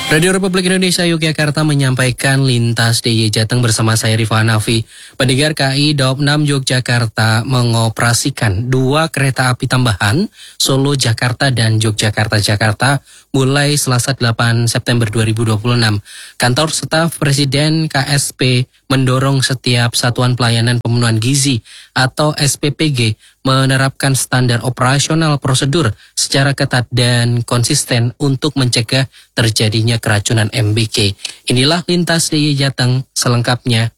Radio Republik Indonesia Yogyakarta menyampaikan lintas DIY Jateng bersama saya Rifa Hanafi. Pendengar, KAI Daob 6 Yogyakarta mengoperasikan 2 kereta api tambahan Solo Jakarta dan Yogyakarta Jakarta mulai Selasa 8 September 2026. Kantor Staf Presiden KSP mendorong setiap Satuan Pelayanan Pemenuhan Gizi atau SPPG menerapkan standar operasional prosedur secara ketat dan konsisten untuk mencegah terjadinya keracunan MBK. Inilah lintas DIY Jateng selengkapnya.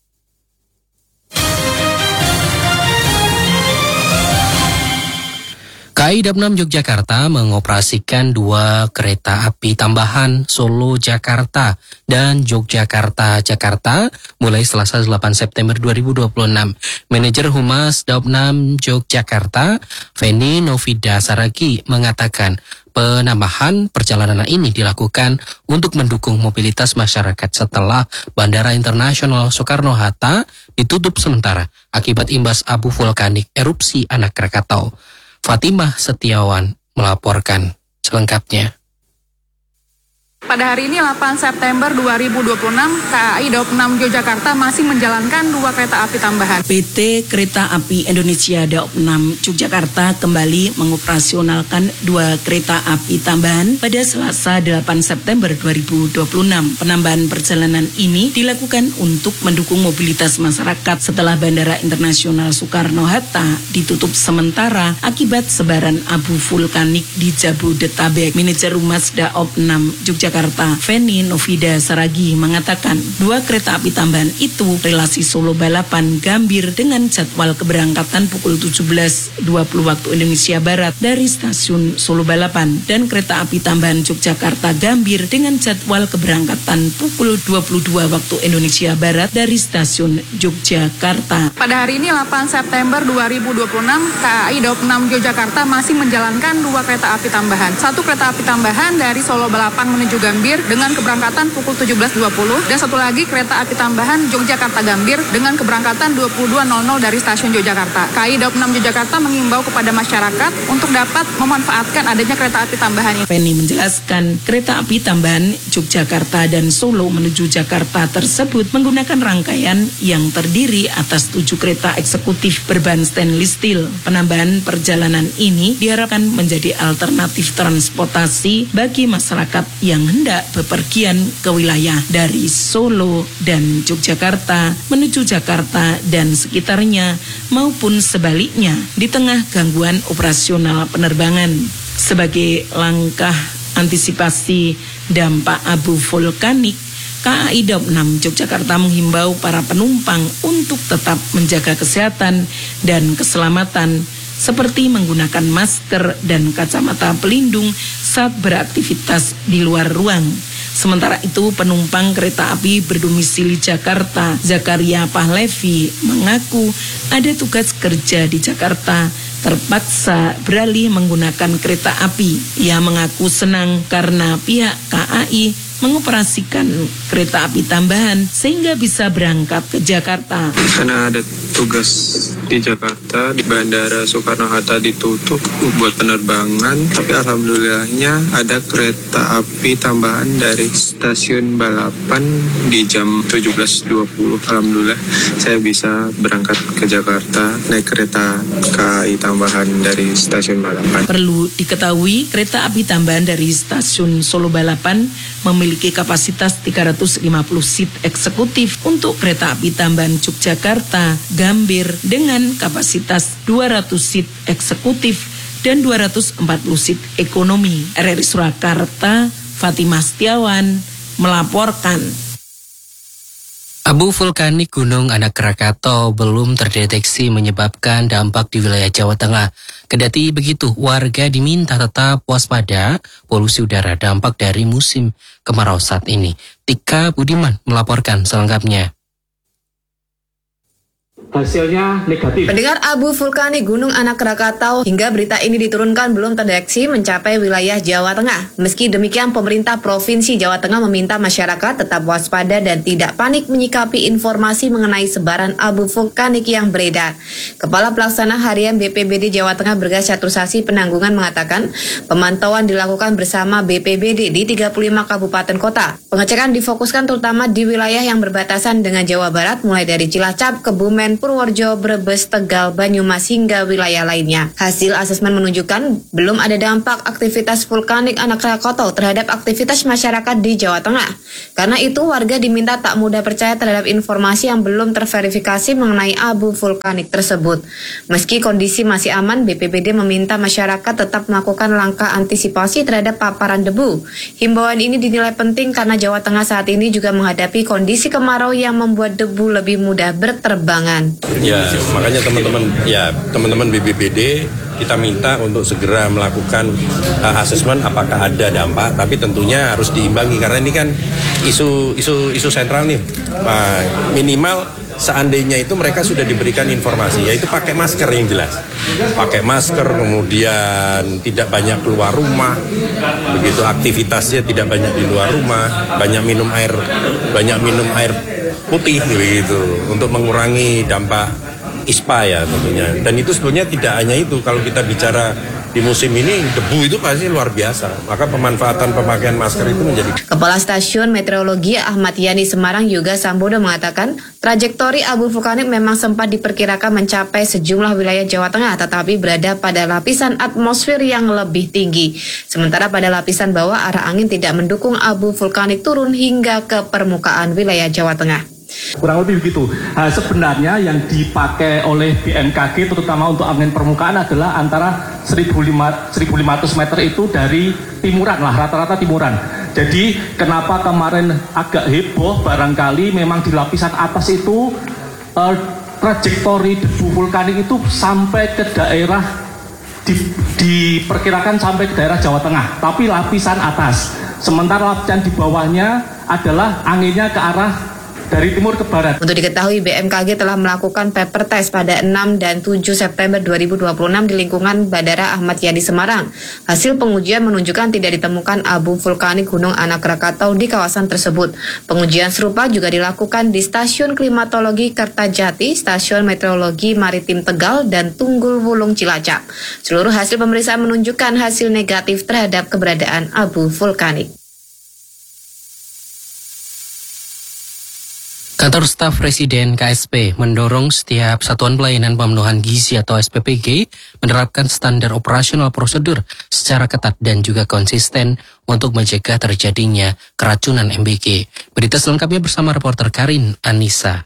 KAI Daob 6 Yogyakarta mengoperasikan 2 kereta api tambahan Solo Jakarta dan Yogyakarta Jakarta mulai Selasa 8 September 2026. Manajer Humas Daob 6 Yogyakarta, Feni Novida Saragi, mengatakan penambahan perjalanan ini dilakukan untuk mendukung mobilitas masyarakat setelah Bandara Internasional Soekarno-Hatta ditutup sementara akibat imbas abu vulkanik erupsi Anak Krakatau. Fatimah Setiawan melaporkan selengkapnya. Pada hari ini 8 September 2026, KAI Daob 6 Yogyakarta masih menjalankan 2 kereta api tambahan. PT Kereta Api Indonesia Daob 6 Yogyakarta kembali mengoperasionalkan 2 kereta api tambahan pada Selasa 8 September 2026. Penambahan perjalanan ini dilakukan untuk mendukung mobilitas masyarakat setelah Bandara Internasional Soekarno-Hatta ditutup sementara akibat sebaran abu vulkanik di Jabodetabek. Manajer Humas Daob 6 Yogyakarta, Feni Novida Saragi, mengatakan 2 kereta api tambahan itu relasi Solo Balapan Gambir dengan jadwal keberangkatan pukul 17.20 waktu Indonesia Barat dari stasiun Solo Balapan dan kereta api tambahan Yogyakarta Gambir dengan jadwal keberangkatan pukul 22 waktu Indonesia Barat dari stasiun Yogyakarta. Pada hari ini 8 September 2026, KAI Daob 6 Yogyakarta masih menjalankan 2 kereta api tambahan. 1 kereta api tambahan dari Solo Balapan menuju Gambir dengan keberangkatan pukul 17.20 dan 1 lagi kereta api tambahan Yogyakarta Gambir dengan keberangkatan 22.00 dari stasiun Yogyakarta. KAI Daob 6 Yogyakarta mengimbau kepada masyarakat untuk dapat memanfaatkan adanya kereta api tambahan ini. Feni menjelaskan kereta api tambahan Yogyakarta dan Solo menuju Jakarta tersebut menggunakan rangkaian yang terdiri atas 7 kereta eksekutif berbahan stainless steel. Penambahan perjalanan ini diharapkan menjadi alternatif transportasi bagi masyarakat yang hendak bepergian ke wilayah dari Solo dan Yogyakarta menuju Jakarta dan sekitarnya maupun sebaliknya di tengah gangguan operasional penerbangan. Sebagai langkah antisipasi dampak abu vulkanik, KAI Daob 6 Yogyakarta menghimbau para penumpang untuk tetap menjaga kesehatan dan keselamatan seperti menggunakan masker dan kacamata pelindung saat beraktivitas di luar ruang. Sementara itu, penumpang kereta api berdomisili Jakarta, Zakaria Pahlevi, mengaku ada tugas kerja di Jakarta, terpaksa beralih menggunakan kereta api. Ia mengaku senang karena pihak KAI mengoperasikan kereta api tambahan sehingga bisa berangkat ke Jakarta. Karena ada tugas di Jakarta, di Bandara Soekarno-Hatta ditutup buat penerbangan, tapi alhamdulillahnya ada kereta api tambahan dari stasiun Balapan di jam 17.20. Alhamdulillah saya bisa berangkat ke Jakarta naik kereta KAI tambahan dari stasiun Balapan. Perlu diketahui, kereta api tambahan dari stasiun Solo Balapan memiliki kapasitas 350 seat eksekutif untuk kereta api tambahan Yogyakarta Gambir dengan kapasitas 200 seat eksekutif dan 240 seat ekonomi. RRI Surakarta, Fatimah Setiawan melaporkan. Abu vulkanik Gunung Anak Krakatau belum terdeteksi menyebabkan dampak di wilayah Jawa Tengah. Kendati begitu, warga diminta tetap waspada polusi udara dampak dari musim kemarau saat ini. Tika Budiman melaporkan selengkapnya. hasilnya negatif. Pendengar, abu vulkanik Gunung Anak Krakatau hingga berita ini diturunkan belum terdeteksi mencapai wilayah Jawa Tengah. Meski demikian, pemerintah Provinsi Jawa Tengah meminta masyarakat tetap waspada dan tidak panik menyikapi informasi mengenai sebaran abu vulkanik yang beredar. Kepala Pelaksana Harian BPBD Jawa Tengah Bergas Catursasi Penanggungan mengatakan, pemantauan dilakukan bersama BPBD di 35 kabupaten kota. Pengecekan difokuskan terutama di wilayah yang berbatasan dengan Jawa Barat, mulai dari Cilacap, Kebumen, Purworejo, Brebes, Tegal, Banyumas hingga wilayah lainnya. Hasil asesmen menunjukkan belum ada dampak aktivitas vulkanik Anak Krakatau terhadap aktivitas masyarakat di Jawa Tengah. Karena itu warga diminta tak mudah percaya terhadap informasi yang belum terverifikasi mengenai abu vulkanik tersebut. Meski kondisi masih aman, BPBD meminta masyarakat tetap melakukan langkah antisipasi terhadap paparan debu. Himbauan ini dinilai penting karena Jawa Tengah saat ini juga menghadapi kondisi kemarau yang membuat debu lebih mudah berterbangan. Ya, makanya teman-teman BPBD kita minta untuk segera melakukan asesmen apakah ada dampak, tapi tentunya harus diimbangi karena ini kan isu sentral nih. Minimal seandainya itu mereka sudah diberikan informasi, yaitu pakai masker yang jelas. Pakai masker, kemudian tidak banyak keluar rumah, begitu aktivitasnya tidak banyak di luar rumah, banyak minum air putih begitu untuk mengurangi dampak ISPA ya tentunya. Dan itu sebenarnya tidak hanya itu, kalau kita bicara di musim ini debu itu pasti luar biasa. Maka pemanfaatan pemakaian masker itu menjadi. Kepala Stasiun Meteorologi Ahmad Yani Semarang Yoga Sambodo mengatakan, trajektori abu vulkanik memang sempat diperkirakan mencapai sejumlah wilayah Jawa Tengah, tetapi berada pada lapisan atmosfer yang lebih tinggi. Sementara pada lapisan bawah arah angin tidak mendukung abu vulkanik turun hingga ke permukaan wilayah Jawa Tengah. Kurang lebih begitu. Sebenarnya yang dipakai oleh BMKG terutama untuk angin permukaan adalah antara 1.500 meter itu dari timuran lah, rata-rata timuran. Jadi kenapa kemarin agak heboh, barangkali memang di lapisan atas itu trajektori debu vulkanik itu sampai ke daerah diperkirakan sampai ke daerah Jawa Tengah, tapi lapisan atas. Sementara lapisan di bawahnya adalah anginnya ke arah dari timur ke barat. Untuk diketahui, BMKG telah melakukan paper test pada 6 dan 7 September 2026 di lingkungan Bandara Ahmad Yani Semarang. Hasil pengujian menunjukkan tidak ditemukan abu vulkanik Gunung Anak Krakatau di kawasan tersebut. Pengujian serupa juga dilakukan di Stasiun Klimatologi Kertajati, Stasiun Meteorologi Maritim Tegal, dan Tunggul Wulung Cilacap. Seluruh hasil pemeriksaan menunjukkan hasil negatif terhadap keberadaan abu vulkanik. Kantor Staf Presiden KSP mendorong setiap Satuan Pelayanan Pemenuhan Gizi atau SPPG menerapkan standar operasional prosedur secara ketat dan juga konsisten untuk mencegah terjadinya keracunan MBG. Berita selengkapnya bersama reporter Karin Anissa.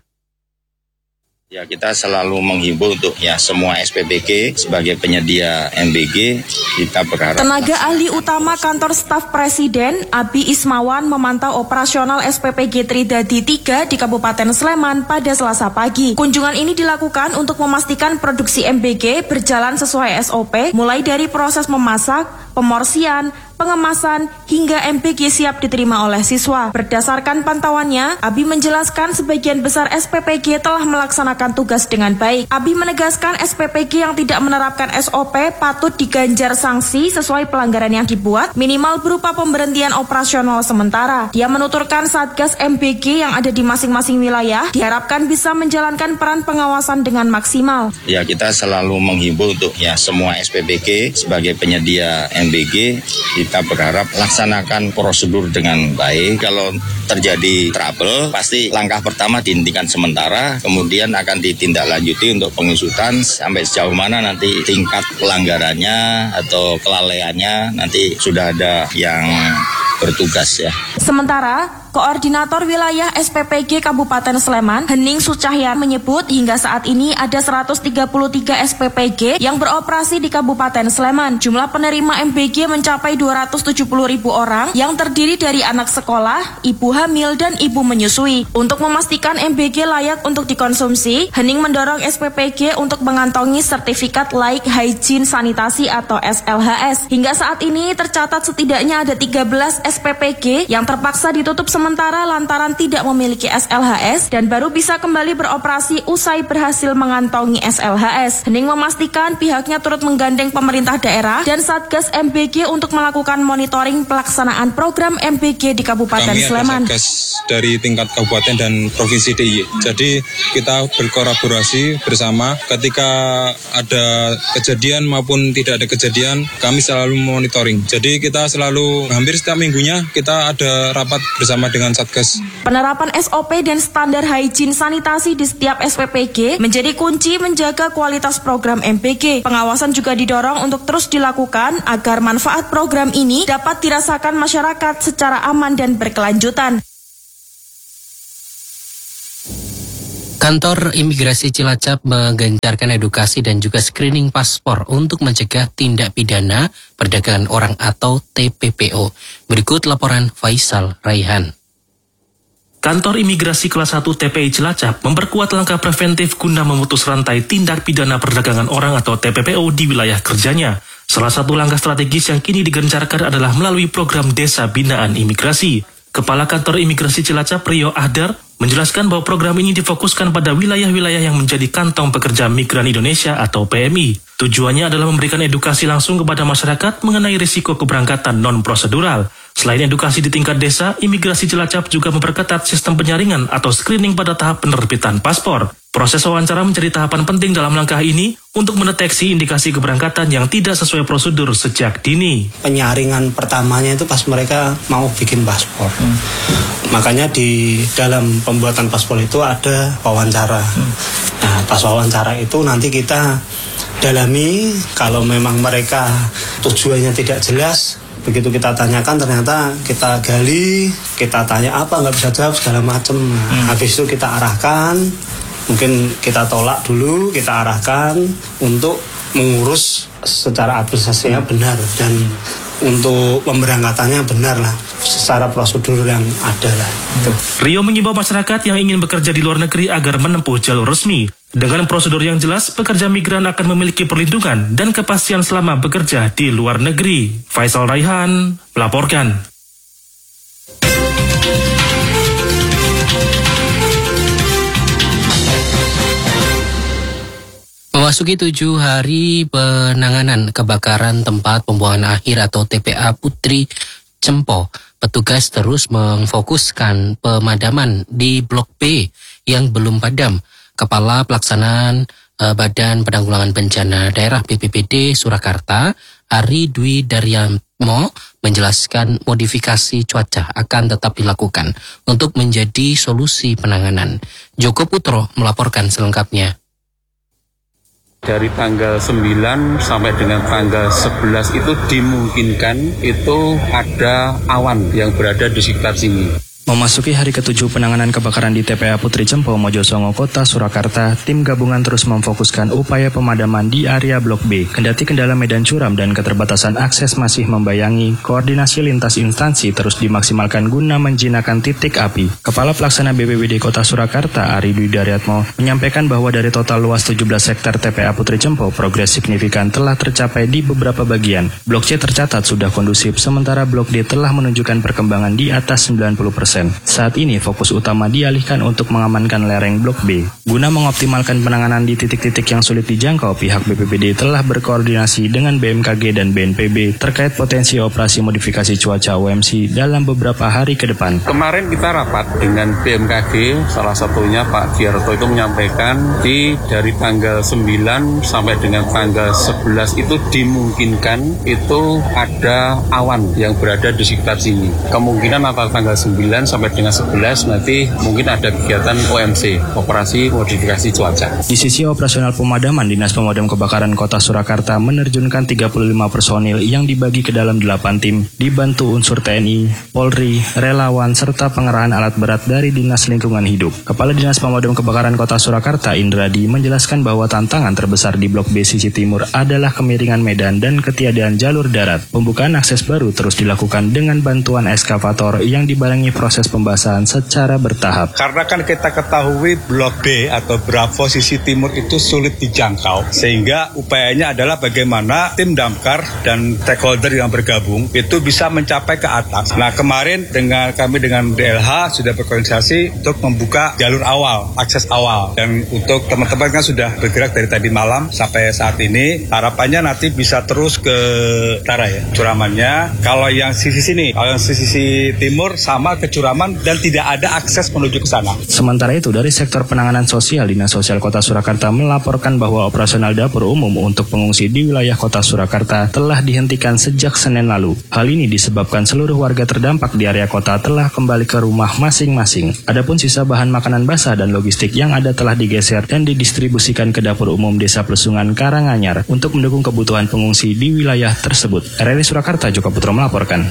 Ya, kita selalu menghimbau untuk semua SPPG sebagai penyedia MBG, kita berharap. Tenaga ahli utama Kantor Staf Presiden, Abi Ismawan, memantau operasional SPPG Tridadi 3 di Kabupaten Sleman pada Selasa pagi. Kunjungan ini dilakukan untuk memastikan produksi MBG berjalan sesuai SOP, mulai dari proses memasak, pemorsian, pengemasan, hingga MBG siap diterima oleh siswa. Berdasarkan pantauannya, Abi menjelaskan sebagian besar SPPG telah melaksanakan tugas dengan baik. Abi menegaskan SPPG yang tidak menerapkan SOP patut diganjar sanksi sesuai pelanggaran yang dibuat, minimal berupa pemberhentian operasional sementara. Dia menuturkan Satgas MBG yang ada di masing-masing wilayah diharapkan bisa menjalankan peran pengawasan dengan maksimal. Ya, kita selalu menghimbau untuk semua SPPG sebagai penyedia MBG, kita berharap laksanakan prosedur dengan baik. Kalau terjadi trouble, pasti langkah pertama dihentikan sementara, kemudian akan ditindaklanjuti untuk pengusutan sampai sejauh mana nanti tingkat pelanggarannya atau kelalaiannya nanti sudah ada yang bertugas ya. Sementara, Koordinator Wilayah SPPG Kabupaten Sleman, Hening Sucahyan, menyebut hingga saat ini ada 133 SPPG yang beroperasi di Kabupaten Sleman. Jumlah penerima MBG mencapai 270.000 orang yang terdiri dari anak sekolah, ibu hamil, dan ibu menyusui. Untuk memastikan MBG layak untuk dikonsumsi, Hening mendorong SPPG untuk mengantongi sertifikat layak hygiene sanitasi atau SLHS. Hingga saat ini tercatat setidaknya ada 13 SPPG yang terpaksa ditutup sementara sementara lantaran tidak memiliki SLHS dan baru bisa kembali beroperasi usai berhasil mengantongi SLHS. Hening memastikan pihaknya turut menggandeng pemerintah daerah dan Satgas MBG untuk melakukan monitoring pelaksanaan program MBG di Kabupaten Sleman. Kami ada Satgas dari tingkat kabupaten dan provinsi DIY. Jadi kita berkolaborasi bersama ketika ada kejadian maupun tidak ada kejadian, kami selalu monitoring. Jadi kita selalu hampir setiap minggunya kita ada rapat bersama dengan Satgas. Penerapan SOP dan standar hygiene sanitasi di setiap SPPG menjadi kunci menjaga kualitas program MBG. Pengawasan juga didorong untuk terus dilakukan agar manfaat program ini dapat dirasakan masyarakat secara aman dan berkelanjutan. Kantor Imigrasi Cilacap menggencarkan edukasi dan juga screening paspor untuk mencegah tindak pidana perdagangan orang atau TPPO. Berikut laporan Faisal Raihan. Kantor Imigrasi Kelas 1 TPI Cilacap memperkuat langkah preventif guna memutus rantai tindak pidana perdagangan orang atau TPPO di wilayah kerjanya. Salah satu langkah strategis yang kini digencarkan adalah melalui program Desa Binaan Imigrasi. Kepala Kantor Imigrasi Cilacap Rio Ahdar menjelaskan bahwa program ini difokuskan pada wilayah-wilayah yang menjadi kantong pekerja migran Indonesia atau PMI. Tujuannya adalah memberikan edukasi langsung kepada masyarakat mengenai risiko keberangkatan non-prosedural. Selain edukasi di tingkat desa, Imigrasi Cilacap juga memperketat sistem penyaringan atau screening pada tahap penerbitan paspor. Proses wawancara menjadi tahapan penting dalam langkah ini untuk mendeteksi indikasi keberangkatan yang tidak sesuai prosedur sejak dini. Penyaringan pertamanya itu pas mereka mau bikin paspor. Makanya di dalam pembuatan paspor itu ada wawancara. Nah, pas wawancara itu nanti kita dalami, kalau memang mereka tujuannya tidak jelas, begitu kita tanyakan ternyata kita gali, kita tanya apa nggak bisa jawab segala macam. Habis itu kita arahkan, mungkin kita tolak dulu, kita arahkan untuk mengurus secara administrasinya benar dan untuk pemberangkatannya benar lah, secara prosedur yang ada lah. Rio mengimbau masyarakat yang ingin bekerja di luar negeri agar menempuh jalur resmi. Dengan prosedur yang jelas, pekerja migran akan memiliki perlindungan dan kepastian selama bekerja di luar negeri. Faisal Raihan melaporkan. Memasuki 7 hari penanganan kebakaran tempat pembuangan akhir atau TPA Putri Cempo, petugas terus memfokuskan pemadaman di Blok B yang belum padam. Kepala Pelaksanaan Badan Penanggulangan Bencana Daerah BPBD Surakarta, Ari Dwi Daryatmo, menjelaskan modifikasi cuaca akan tetap dilakukan untuk menjadi solusi penanganan. Joko Putro melaporkan selengkapnya. Dari tanggal 9 sampai dengan tanggal 11 itu dimungkinkan itu ada awan yang berada di sekitar sini. Memasuki hari ke-7 penanganan kebakaran di TPA Putri Cempo, Mojosongo, Kota Surakarta, tim gabungan terus memfokuskan upaya pemadaman di area Blok B. Kendati kendala medan curam dan keterbatasan akses masih membayangi, koordinasi lintas instansi terus dimaksimalkan guna menjinakkan titik api. Kepala Pelaksana BPBD Kota Surakarta, Ari Dwi Daryatmo, menyampaikan bahwa dari total luas 17 hektar TPA Putri Cempo, progres signifikan telah tercapai di beberapa bagian. Blok C tercatat sudah kondusif, sementara Blok D telah menunjukkan perkembangan di atas 90%. Saat ini fokus utama dialihkan untuk mengamankan lereng Blok B. Guna mengoptimalkan penanganan di titik-titik yang sulit dijangkau, pihak BPBD telah berkoordinasi dengan BMKG dan BNPB terkait potensi operasi modifikasi cuaca OMC dalam beberapa hari ke depan. Kemarin kita rapat dengan BMKG, salah satunya Pak Giarto itu menyampaikan dari tanggal 9 sampai dengan tanggal 11 itu dimungkinkan itu ada awan yang berada di sekitar sini. Kemungkinan antara tanggal 9 sampai dengan 11 nanti mungkin ada kegiatan OMC, operasi modifikasi cuaca. Di sisi operasional pemadaman, Dinas Pemadam Kebakaran Kota Surakarta menerjunkan 35 personil yang dibagi ke dalam 8 tim, dibantu unsur TNI, Polri, relawan, serta pengerahan alat berat dari Dinas Lingkungan Hidup. Kepala Dinas Pemadam Kebakaran Kota Surakarta, Indradi, menjelaskan bahwa tantangan terbesar di Blok B sisi timur adalah kemiringan medan dan ketiadaan jalur darat. Pembukaan akses baru terus dilakukan dengan bantuan eskavator yang dibarengi proses proses pembahasan secara bertahap. Karena kan kita ketahui Blok B atau Bravo sisi timur itu sulit dijangkau, sehingga upayanya adalah bagaimana tim damkar dan stakeholder yang bergabung itu bisa mencapai ke atas. Nah, kemarin kami dengan DLH sudah berkoordinasi untuk membuka jalur awal, akses awal, dan untuk teman-teman kan sudah bergerak dari tadi malam sampai saat ini. Harapannya nanti bisa terus ke utara ya, Curamannya. Kalau yang sisi sini, kalau yang sisi timur sama ke Curaman dan tidak ada akses menuju ke sana. Sementara itu, dari sektor penanganan sosial, Dinas Sosial Kota Surakarta melaporkan bahwa operasional dapur umum untuk pengungsi di wilayah Kota Surakarta telah dihentikan sejak Senin lalu. Hal ini disebabkan seluruh warga terdampak di area kota telah kembali ke rumah masing-masing. Adapun sisa bahan makanan basah dan logistik yang ada telah digeser dan didistribusikan ke dapur umum Desa Plesungan Karanganyar untuk mendukung kebutuhan pengungsi di wilayah tersebut. RRI Surakarta, Joko Putro melaporkan.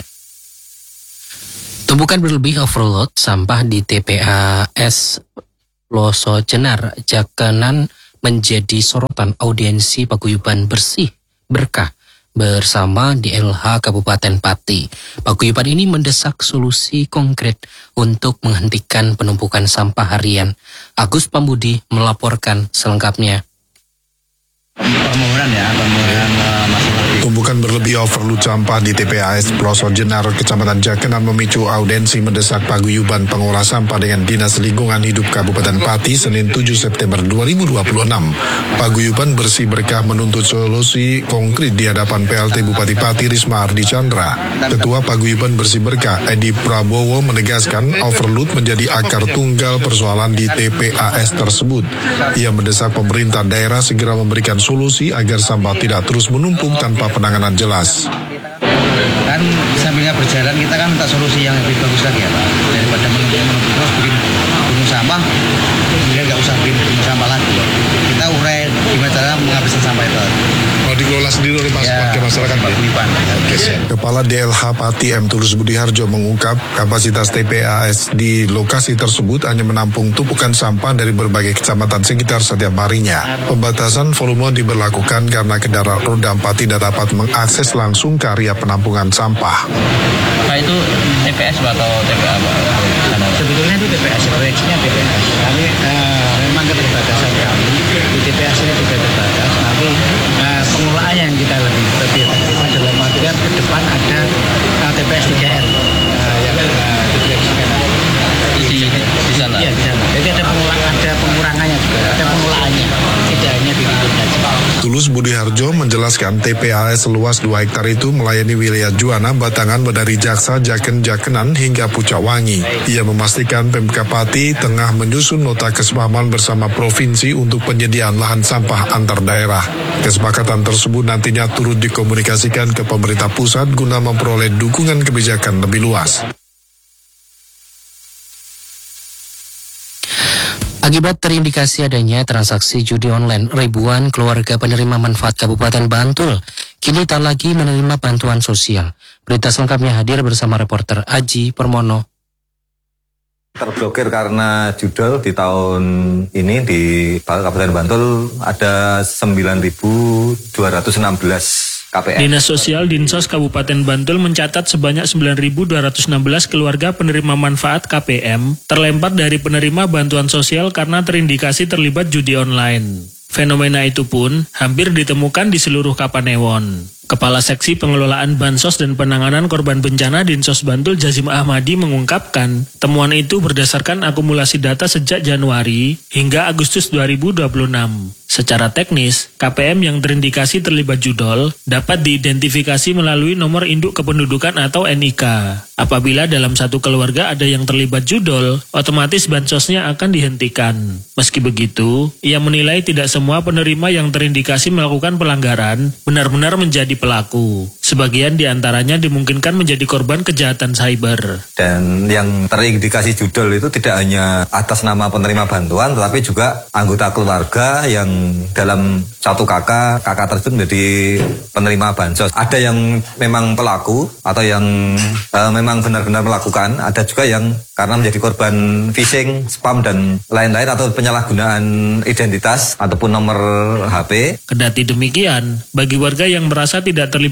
Tumpukan berlebih overload sampah di TPAS Loso Jenar, Jakenan menjadi sorotan audiensi paguyuban bersih berkah bersama DLH Kabupaten Pati. Paguyuban ini mendesak solusi konkret untuk menghentikan penumpukan sampah harian. Agus Pambudi melaporkan selengkapnya. Permohonan masalah tumpukan berlebih overload sampah di TPAS Ploso Jenar, Kecamatan Jakenan memicu audiensi mendesak paguyuban pengolah sampah dengan Dinas Lingkungan Hidup Kabupaten Pati Senin 7 September 2026. Paguyuban Bersih Berkah menuntut solusi konkret di hadapan PLT Bupati Pati Risma Ardi Chandra. Ketua Paguyuban Bersih Berkah Edi Prabowo menegaskan overload menjadi akar tunggal persoalan di TPAS tersebut. Ia mendesak pemerintah daerah segera memberikan solusi agar sampah tidak terus menumpuk tanpa penanganan jelas. Kan sampingnya berjalan, kita kan minta solusi yang lebih bagus lagi ya Pak. Daripada menumpuk terus bikin gunung sampah, kemudian nggak usah bikin gunung sampah lagi. Kita urai gimana cara menghabiskan sampah itu. Mau dikelola sendiri oleh masyarakat. Kepala DLH Pati M. Tulus Budiharjo mengungkap kapasitas TPAS di lokasi tersebut hanya menampung tumpukan sampah dari berbagai kecamatan sekitar setiap harinya. Pembatasan volume diberlakukan karena kendaraan roda 4 tidak dapat mengakses langsung ke area penampungan sampah. Nah itu TPS atau TPA? Sebetulnya itu TPS, proyeksinya TPS. Kami memang keterbatasan kami di TPS ini juga terbatas. Tapi pengelolaan yang kita lebih efektif dalam artian ke depan ada TPS 3R yang diproyeksikan di sana. Iya, di sana. Jadi ada pengurangannya juga, ada pengelolaannya, tidak hanya di titik saja. Tulus Budiharjo menjelaskan TPAS seluas 2 hektar itu melayani wilayah Juwana, Batangan, Badari Jaksa, Jakenan hingga Pucakwangi. Ia memastikan Pemkab Pati tengah menyusun nota kesepahaman bersama provinsi untuk penyediaan lahan sampah antar daerah. Kesepakatan tersebut nantinya turut dikomunikasikan ke pemerintah pusat guna memperoleh dukungan kebijakan lebih luas. Akibat terindikasi adanya transaksi judi online, ribuan keluarga penerima manfaat Kabupaten Bantul kini tak lagi menerima bantuan sosial. Berita selengkapnya hadir bersama reporter Aji Permono. Terblokir karena judol di tahun ini di Kabupaten Bantul ada 9.216 KPM. Dinas Sosial Dinsos Kabupaten Bantul mencatat sebanyak 9.216 keluarga penerima manfaat KPM terlempar dari penerima bantuan sosial karena terindikasi terlibat judi online. Fenomena itu pun hampir ditemukan di seluruh Kapanewon. Kepala Seksi Pengelolaan Bansos dan Penanganan Korban Bencana Dinsos Bantul Jazim Ahmadi mengungkapkan, temuan itu berdasarkan akumulasi data sejak Januari hingga Agustus 2026. Secara teknis, KPM yang terindikasi terlibat judol dapat diidentifikasi melalui nomor induk kependudukan atau NIK. Apabila dalam satu keluarga ada yang terlibat judol, otomatis bansosnya akan dihentikan. Meski begitu, ia menilai tidak semua penerima yang terindikasi melakukan pelanggaran benar-benar menjadi pelaku. Sebagian di antaranya dimungkinkan menjadi korban kejahatan cyber. Dan yang terindikasi judol itu tidak hanya atas nama penerima bantuan, tetapi juga anggota keluarga yang dalam satu kakak tersebut menjadi penerima bansos. Ada yang memang pelaku atau yang memang benar-benar melakukan, ada juga yang karena menjadi korban phishing, spam dan lain-lain atau penyalahgunaan identitas ataupun nomor HP. Kendati demikian, bagi warga yang merasa tidak terlibat judol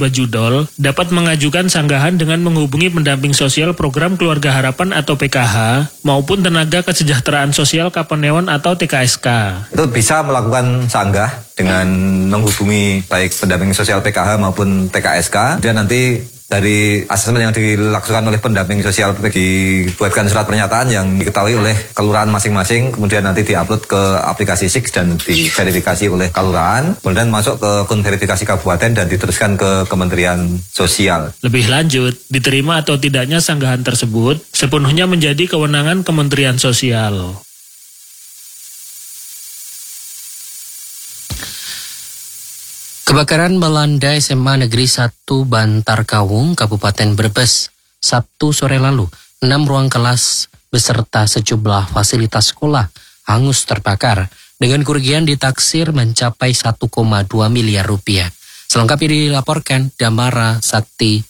odol dapat mengajukan sanggahan dengan menghubungi pendamping sosial program Keluarga Harapan atau PKH maupun Tenaga Kesejahteraan Sosial Kapanewon atau TKSK. Itu bisa melakukan sanggah dengan menghubungi baik pendamping sosial PKH maupun TKSK. Dan nanti dari asesmen yang dilakukan oleh pendamping sosial dibuatkan surat pernyataan yang diketahui oleh kelurahan masing-masing, kemudian nanti diupload ke aplikasi SIX dan diverifikasi oleh kelurahan, kemudian masuk ke akun verifikasi kabupaten dan diteruskan ke Kementerian Sosial. Lebih lanjut, diterima atau tidaknya sanggahan tersebut sepenuhnya menjadi kewenangan Kementerian Sosial. Kebakaran melanda SMA Negeri 1 Bantar Kawung, Kabupaten Brebes, Sabtu sore lalu. 6 ruang kelas beserta sejumlah fasilitas sekolah hangus terbakar dengan kerugian ditaksir mencapai 1,2 miliar rupiah. Selengkapnya dilaporkan Damara Sakti.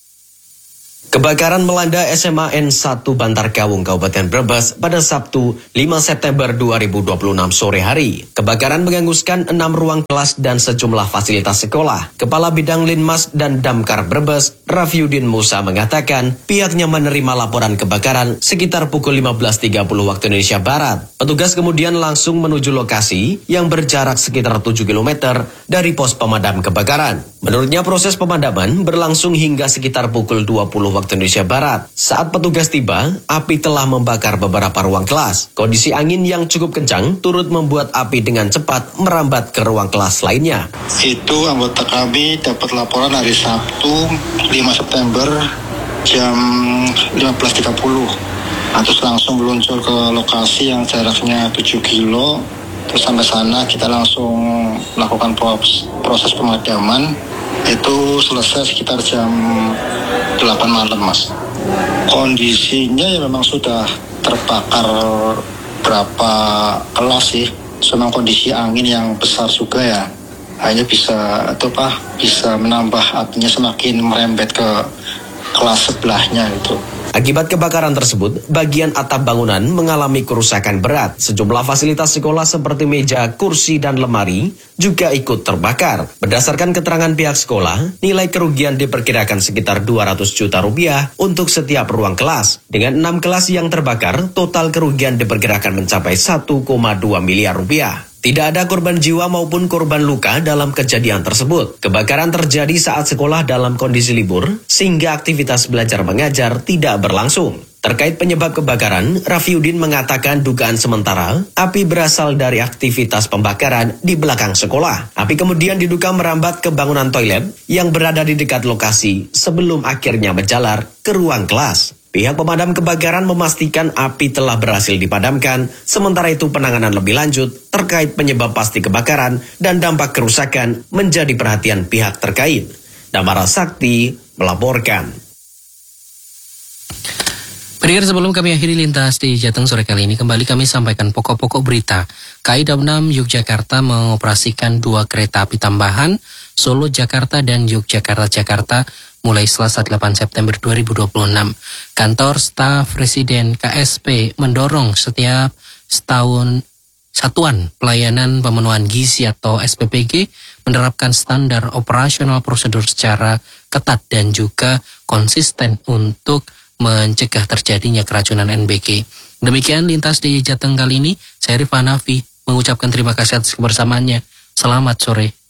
Kebakaran melanda SMA N1 Bantar Kawung, Kabupaten Brebes pada Sabtu 5 September 2026 sore hari. Kebakaran menghanguskan 6 ruang kelas dan sejumlah fasilitas sekolah. Kepala Bidang Linmas dan Damkar Brebes, Rafiuddin Musa mengatakan pihaknya menerima laporan kebakaran sekitar pukul 15.30 waktu Indonesia Barat. Petugas kemudian langsung menuju lokasi yang berjarak sekitar 7 km dari pos pemadam kebakaran. Menurutnya proses pemadaman berlangsung hingga sekitar pukul 20 waktu Indonesia Barat. Saat petugas tiba, api telah membakar beberapa ruang kelas. Kondisi angin yang cukup kencang turut membuat api dengan cepat merambat ke ruang kelas lainnya. Itu anggota kami dapat laporan hari Sabtu 5 September jam 15.30. Terus langsung meluncur ke lokasi yang jaraknya 7 kilo. Terus sampai sana kita langsung melakukan proses pemadaman. Itu selesai sekitar jam 8 malam, Mas. Kondisinya ya memang sudah terbakar berapa kelas sih. Memang kondisi angin yang besar juga ya. Hanya bisa menambah apinya semakin merembet ke kelas sebelahnya itu. Akibat kebakaran tersebut, bagian atap bangunan mengalami kerusakan berat. Sejumlah fasilitas sekolah seperti meja, kursi, dan lemari juga ikut terbakar. Berdasarkan keterangan pihak sekolah, nilai kerugian diperkirakan sekitar 200 juta rupiah untuk setiap ruang kelas. Dengan 6 kelas yang terbakar, total kerugian diperkirakan mencapai 1,2 miliar rupiah. Tidak ada korban jiwa maupun korban luka dalam kejadian tersebut. Kebakaran terjadi saat sekolah dalam kondisi libur, sehingga aktivitas belajar mengajar tidak berlangsung. Terkait penyebab kebakaran, Rafiuddin mengatakan dugaan sementara, api berasal dari aktivitas pembakaran di belakang sekolah. Api kemudian diduga merambat ke bangunan toilet yang berada di dekat lokasi sebelum akhirnya menjalar ke ruang kelas. Pihak pemadam kebakaran memastikan api telah berhasil dipadamkan, sementara itu penanganan lebih lanjut terkait penyebab pasti kebakaran dan dampak kerusakan menjadi perhatian pihak terkait. Damara Sakti melaporkan. Pendengar, sebelum kami akhiri lintas di Jateng sore kali ini, kembali kami sampaikan pokok-pokok berita. KAI Daup 6 Yogyakarta mengoperasikan 2 kereta api tambahan, Solo Jakarta dan Yogyakarta mulai Selasa 8 September 2026. Kantor Staf Presiden KSP mendorong setiap setahun Satuan Pelayanan Pemenuhan Gizi atau SPPG menerapkan standar operasional prosedur secara ketat dan juga konsisten untuk mencegah terjadinya keracunan NBG. Demikian lintas di Jateng kali ini. Saya Rifan Hanafi mengucapkan terima kasih atas kebersamaannya. Selamat sore.